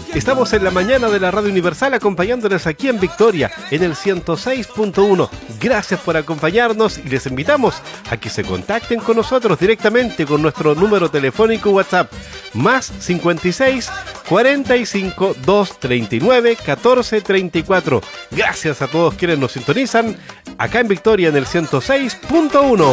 Estamos en la mañana de la Radio Universal acompañándoles aquí en Victoria, en el 106.1. Gracias por acompañarnos y les invitamos a que se contacten con nosotros directamente con nuestro número telefónico WhatsApp, más 56 45 239 14 34. Gracias a todos quienes nos sintonizan acá en Victoria en el 106.1.